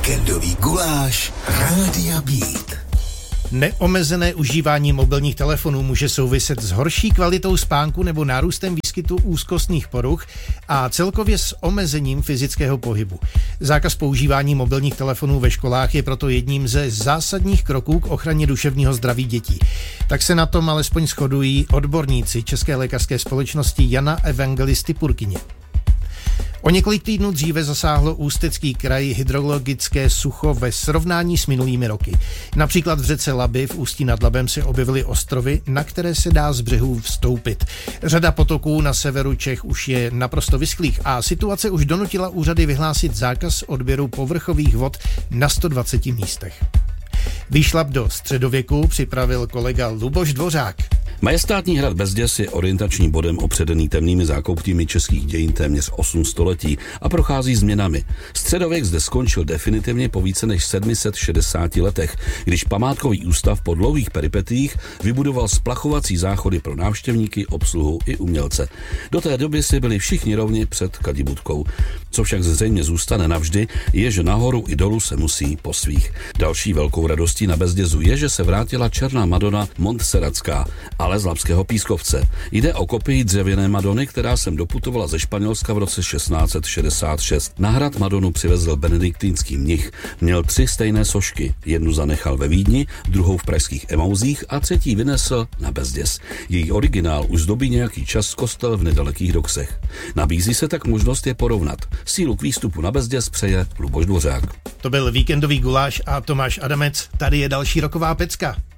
Víkendový guláš Rádia Beat. Neomezené užívání mobilních telefonů může souviset s horší kvalitou spánku nebo nárůstem výskytu úzkostných poruch a celkově s omezením fyzického pohybu. Zákaz používání mobilních telefonů ve školách je proto jedním ze zásadních kroků k ochraně duševního zdraví dětí. Tak se na tom alespoň shodují odborníci České lékařské společnosti Jana Evangelisty Purkyně. O několik týdnů dříve zasáhlo Ústecký kraj hydrologické sucho ve srovnání s minulými roky. Například v řece Labi v Ústí nad Labem se objevily ostrovy, na které se dá z břehů vstoupit. Řada potoků na severu Čech už je naprosto vyschlých a situace už donutila úřady vyhlásit zákaz odběru povrchových vod na 120 místech. Výšlap do středověku připravil kolega Luboš Dvořák. Majestátní hrad Bezděz je orientačním bodem opředený temnými zákoutími českých dějin téměř 8 století a prochází změnami. Středověk zde skončil definitivně po více než 760 letech, když památkový ústav po dlouhých peripetiích vybudoval splachovací záchody pro návštěvníky, obsluhu i umělce. Do té doby si byli všichni rovni před kadibudkou. Co však zřejmě zůstane navždy, je, že nahoru i dolů se musí po svých. Další velkou radostí na Bezdězu je, že se vrátila černá Madona Montserratská, ale z Labského Pískovce. Jde o kopii dřevěné Madony, která sem doputovala ze Španělska v roce 1666. Na hrad Madonu přivezl benediktínský mnich. Měl 3 stejné sošky. Jednu zanechal ve Vídni, druhou v pražských Emauzích a třetí vynesl na Bezděz. Její originál už zdobí nějaký čas kostel v nedalekých Doksech. Nabízí se tak možnost je porovnat. Sílu k výstupu na Bezděz přeje Luboš Dvořák. To byl víkendový guláš a Tomáš Adamec. Tady je další roková pecka.